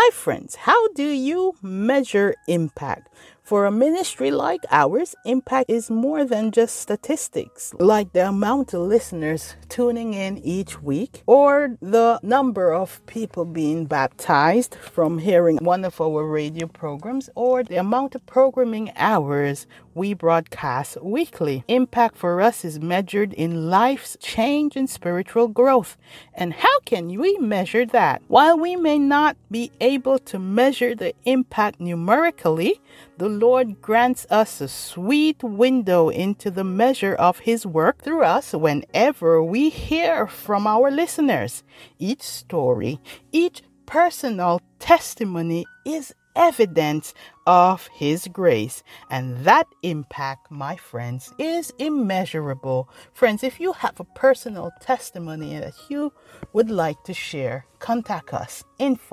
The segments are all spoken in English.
My friends, how do you measure impact? For a ministry like ours, impact is more than just statistics, like the amount of listeners tuning in each week or the number of people being baptized from hearing one of our radio programs or the amount of programming hours we broadcast weekly. Impact for us is measured in life's change and spiritual growth. And how can we measure that? While we may not be able to measure the impact numerically, the Lord grants us a sweet window into the measure of His work through us whenever we hear from our listeners. Each story, each personal testimony is evidence of His grace. And that impact, my friends, is immeasurable. Friends, if you have a personal testimony that you would like to share, contact us,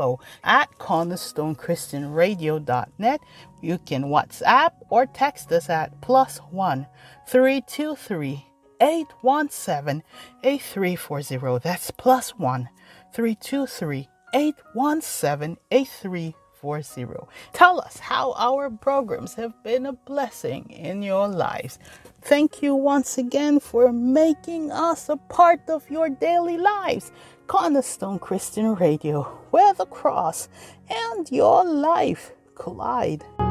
info@cornerstonechristianradio.net. You can WhatsApp or text us at +1 323 817 8340. That's +1 323 817 8340. Tell us how our programs have been a blessing in your lives. Thank you once again for making us a part of your daily lives. Cornerstone Christian Radio, where the cross and your life collide.